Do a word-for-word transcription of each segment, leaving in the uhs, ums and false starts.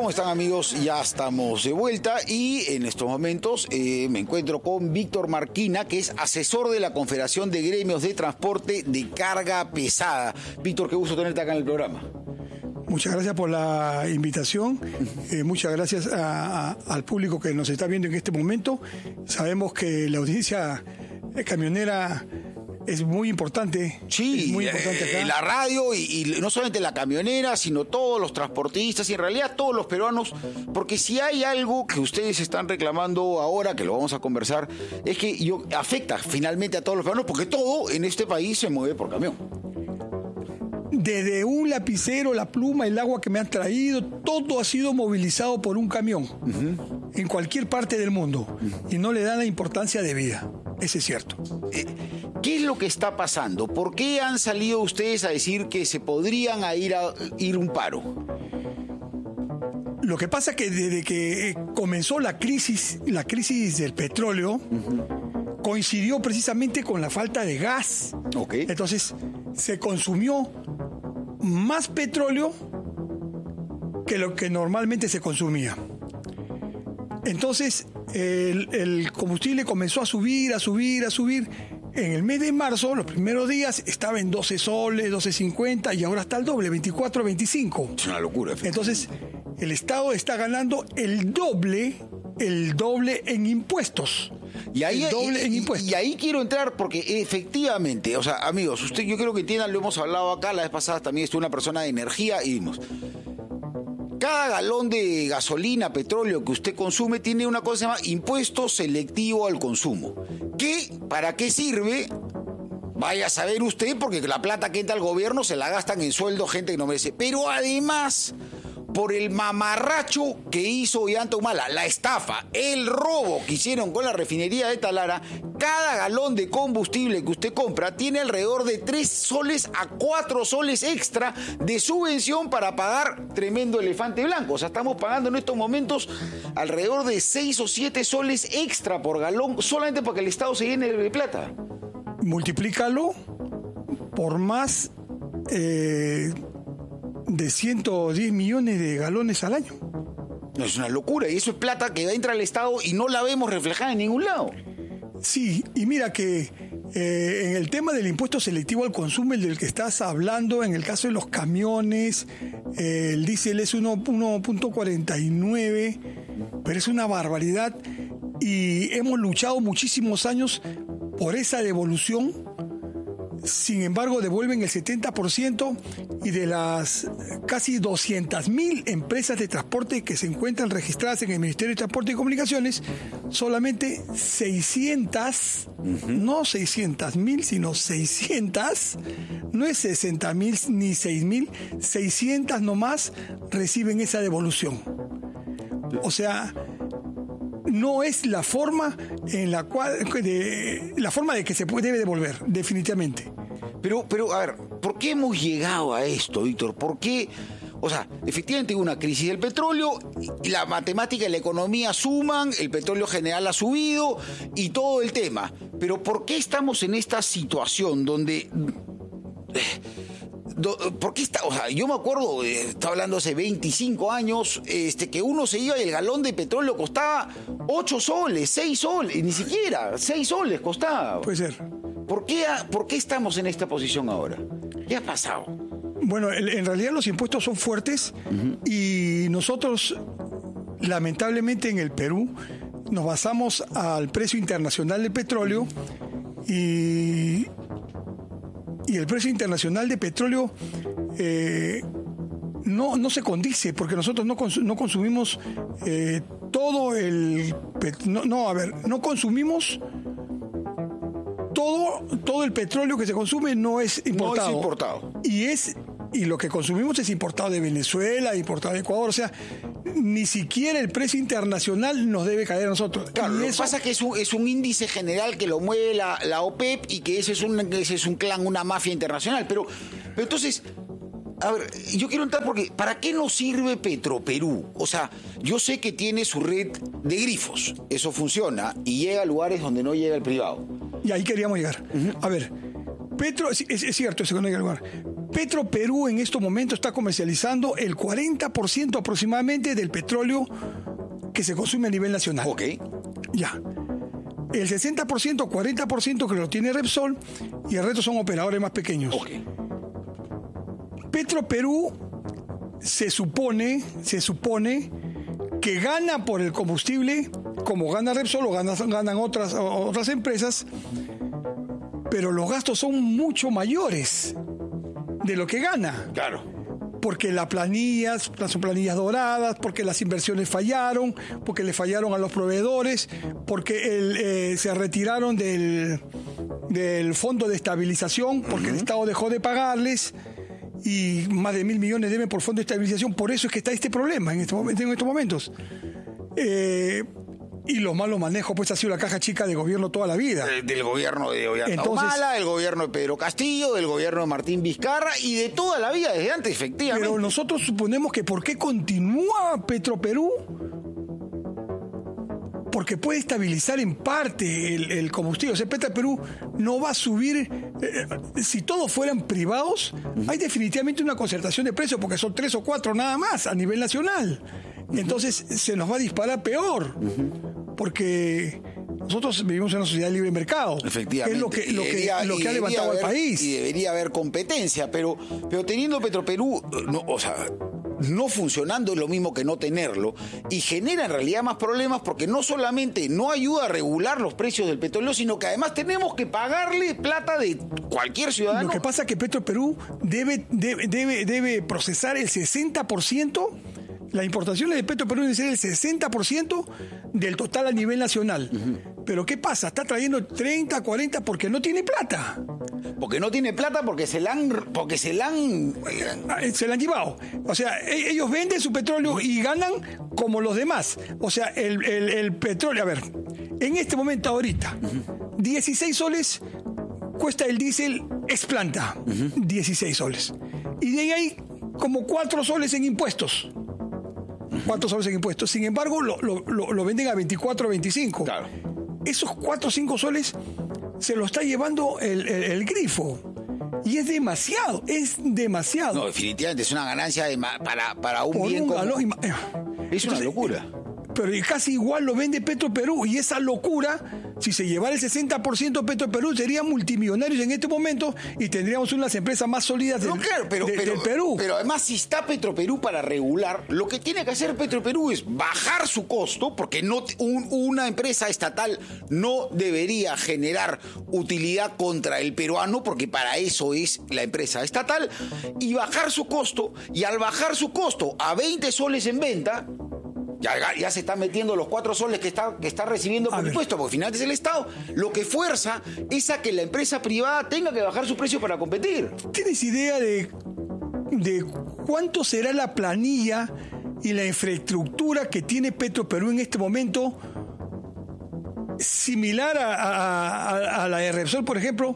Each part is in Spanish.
¿Cómo están, amigos? Ya estamos de vuelta y en estos momentos eh, me encuentro con Víctor Marquina, que es asesor de la Confederación de Gremios de Transporte de Carga Pesada. Víctor, qué gusto tenerte acá en el programa. Muchas gracias por la invitación, eh, muchas gracias a, a, al público que nos está viendo en este momento. Sabemos que la audiencia camionera es muy importante. Sí, es muy importante acá. Eh, la radio y, y no solamente la camionera, sino todos los transportistas y en realidad todos los peruanos, porque si hay algo que ustedes están reclamando ahora, que lo vamos a conversar, es que yo, afecta finalmente a todos los peruanos, porque todo en este país se mueve por camión. Desde un lapicero, la pluma, el agua que me han traído, todo ha sido movilizado por un camión, uh-huh. en cualquier parte del mundo, uh-huh. y no le dan la importancia debida. Eso es cierto. Eh, ¿Qué es lo que está pasando? ¿Por qué han salido ustedes a decir que se podrían a ir a ir un paro? Lo que pasa es que desde que comenzó la crisis, la crisis del petróleo, uh-huh. coincidió precisamente con la falta de gas. Okay. Entonces, se consumió más petróleo que lo que normalmente se consumía. Entonces, el, el combustible comenzó a subir, a subir, a subir. En el mes de marzo, los primeros días, estaba en doce soles, doce cincuenta, y ahora está el doble, veinticuatro, veinticinco. Es una locura. Entonces, el Estado está ganando el doble, el doble en impuestos. Y ahí, el doble y, en y, impuestos. Y ahí quiero entrar porque efectivamente, o sea, amigos, usted, yo creo que entiendan, lo hemos hablado acá, la vez pasada también estuvo una persona de energía y vimos. Cada galón de gasolina, petróleo que usted consume tiene una cosa que se llama impuesto selectivo al consumo. ¿Qué? ¿Para qué sirve? Vaya a saber usted, porque la plata que entra al gobierno se la gastan en sueldo gente que no merece. Pero además, por el mamarracho que hizo Ollanta Humala, la estafa, el robo que hicieron con la refinería de Talara, cada galón de combustible que usted compra tiene alrededor de tres soles a cuatro soles extra de subvención para pagar tremendo elefante blanco. O sea, estamos pagando en estos momentos alrededor de seis o siete soles extra por galón solamente para que el Estado se llene de plata. Multiplícalo por más eh, de ciento diez millones de galones al año. No, es una locura, y eso es plata que entra al Estado y no la vemos reflejada en ningún lado. Sí, y mira que eh, en el tema del impuesto selectivo al consumo, el del que estás hablando, en el caso de los camiones, eh, el diésel es uno punto cuarenta y nueve, pero es una barbaridad, y hemos luchado muchísimos años por esa devolución. Sin embargo, devuelven el setenta por ciento, y de las casi doscientas mil empresas de transporte que se encuentran registradas en el Ministerio de Transporte y Comunicaciones, solamente seiscientas, uh-huh. no seiscientas mil, sino seiscientas, no es sesenta mil ni seis mil, seiscientas nomás reciben esa devolución. O sea, no es la forma en la cual de, la forma de que se puede, debe devolver, definitivamente. Pero, pero, a ver, ¿por qué hemos llegado a esto, Víctor? ¿Por qué? O sea, efectivamente hubo una crisis del petróleo, y la matemática y la economía suman, el petróleo general ha subido y todo el tema. Pero ¿por qué estamos en esta situación donde... ¿Por qué está? O sea, yo me acuerdo, eh, estaba hablando hace veinticinco años, este, que uno se iba y el galón de petróleo costaba ocho soles, seis soles, y ni siquiera seis soles costaba. Puede ser. ¿Por qué, ¿Por qué estamos en esta posición ahora? ¿Qué ha pasado? Bueno, en realidad los impuestos son fuertes, uh-huh. y nosotros, lamentablemente en el Perú, nos basamos al precio internacional del petróleo, y... Y el precio internacional de petróleo eh, no, no se condice, porque nosotros no, cons- no consumimos eh, todo el... Pet- no, no, a ver, no consumimos todo, todo el petróleo que se consume, no es importado. No es importado. Y, es, y lo que consumimos es importado de Venezuela, importado de Ecuador, o sea... Ni siquiera el precio internacional nos debe caer a nosotros. Claro, y lo eso... que pasa es que es un, es un índice general que lo mueve la, la OPEP y que ese es, un, ese es un clan, una mafia internacional. Pero, pero entonces, a ver, yo quiero entrar porque ¿para qué nos sirve Petroperú? O sea, yo sé que tiene su red de grifos, eso funciona y llega a lugares donde no llega el privado. Y ahí queríamos llegar. Uh-huh. A ver, Petro, es, es cierto eso que no llega al lugar. Petroperú en estos momentos está comercializando el cuarenta por ciento aproximadamente del petróleo que se consume a nivel nacional. Ok. Ya. El sesenta por ciento, cuarenta por ciento que lo tiene Repsol y el resto son operadores más pequeños. Ok. Petroperú se supone, se supone que gana por el combustible como gana Repsol o ganan, ganan otras, otras empresas, pero los gastos son mucho mayores de lo que gana. Claro. Porque las planillas, son planillas doradas, porque las inversiones fallaron, porque le fallaron a los proveedores, porque el, eh, se retiraron del, del fondo de estabilización, porque uh-huh. el Estado dejó de pagarles y más de mil millones deben por fondo de estabilización. Por eso es que está este problema en, este momento, en estos momentos. Eh, Y los malos manejos, pues ha sido la caja chica de gobierno toda la vida. Eh, del gobierno de Ollanta Humala, del gobierno de Pedro Castillo, del gobierno de Martín Vizcarra y de toda la vida desde antes, efectivamente. Pero nosotros suponemos que ¿por qué continúa Petroperú? Porque puede estabilizar en parte el, el combustible. O sea, Petroperú no va a subir. Eh, si todos fueran privados, uh-huh. hay definitivamente una concertación de precios, porque son tres o cuatro nada más a nivel nacional. Uh-huh. Entonces se nos va a disparar peor. Uh-huh. Porque nosotros vivimos en una sociedad de libre mercado. Efectivamente. Es lo que, lo debería, que, lo que ha levantado haber, al país. Y debería haber competencia, pero, pero teniendo Petroperú, no, o sea, no funcionando es lo mismo que no tenerlo, y genera en realidad más problemas porque no solamente no ayuda a regular los precios del petróleo, sino que además tenemos que pagarle plata de cualquier ciudadano. Lo que pasa es que Petroperú debe, debe, debe, debe procesar el sesenta por ciento. Las importaciones de Petroperú deben ser el sesenta por ciento del total a nivel nacional. Uh-huh. Pero ¿qué pasa? Está trayendo treinta, cuarenta porque no tiene plata. Porque no tiene plata porque se la han... Porque se la han... Se la han llevado. O sea, ellos venden su petróleo y ganan como los demás. O sea, el, el, el petróleo... A ver, en este momento ahorita, uh-huh. dieciséis soles cuesta el diésel ex planta. Uh-huh. dieciséis soles. Y de ahí como cuatro soles en impuestos. cuatro soles en impuestos. Sin embargo, lo, lo, lo venden a veinticuatro, veinticinco. Claro. Esos cuatro o cinco soles se lo está llevando el, el, el grifo. Y es demasiado, es demasiado. No, definitivamente es una ganancia de ma- para, para un Por bien un como... galón. Es Entonces, una locura. Pero casi igual lo vende Petroperú. Y esa locura, si se llevara el sesenta por ciento Petroperú, serían multimillonarios en este momento y tendríamos unas empresas más sólidas del, no, claro, pero, de, pero, del Perú. Pero además, si está Petroperú para regular, lo que tiene que hacer Petroperú es bajar su costo, porque no un, una empresa estatal no debería generar utilidad contra el peruano, porque para eso es la empresa estatal, y bajar su costo, y al bajar su costo a veinte soles en venta, Ya, ya se están metiendo los cuatro soles que está, que está recibiendo por impuesto, porque al final es el Estado. Lo que fuerza es a que la empresa privada tenga que bajar su precio para competir. ¿Tienes idea de, de cuánto será la planilla y la infraestructura que tiene Petroperú en este momento, similar a, a, a, a la de Repsol, por ejemplo,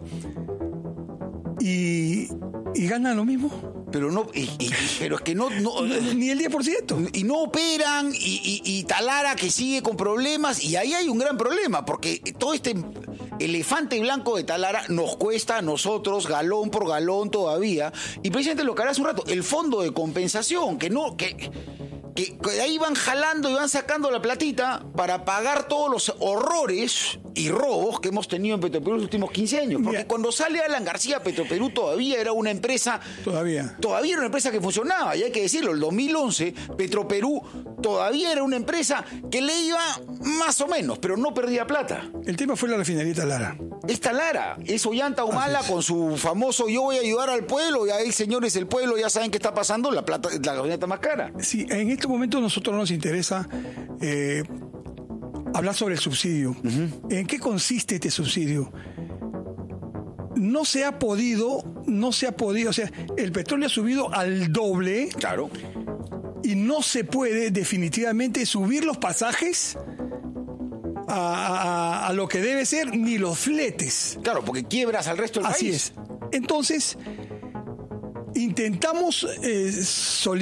y, y gana lo mismo? Pero no, y, y, pero es que no, no, no ni el diez por ciento. Y no operan, y, y, y Talara que sigue con problemas, y ahí hay un gran problema, porque todo este elefante blanco de Talara nos cuesta a nosotros galón por galón todavía, y precisamente lo que hará hace un rato, el fondo de compensación, que no, que, que, que ahí van jalando y van sacando la platita para pagar todos los horrores y robos que hemos tenido en Petroperú en los últimos quince años. Porque Mira, cuando sale Alan García, Petroperú todavía era una empresa... Todavía. Todavía era una empresa que funcionaba, y hay que decirlo, el dos mil once, Petroperú todavía era una empresa que le iba más o menos, pero no perdía plata. El tema fue la refinería Talara. Es Talara, es Ollanta Humala con su famoso yo voy a ayudar al pueblo, y ahí, señores, el pueblo ya saben qué está pasando, la plata, la gasolina está más cara. Sí, en este momento a nosotros nos interesa... Eh, hablar sobre el subsidio. Uh-huh. ¿En qué consiste este subsidio? No se ha podido, no se ha podido, o sea, el petróleo ha subido al doble. Claro. Y no se puede definitivamente subir los pasajes a, a, a lo que debe ser, ni los fletes. Claro, porque quiebras al resto del Así país. Así es. Entonces, intentamos eh, solicitar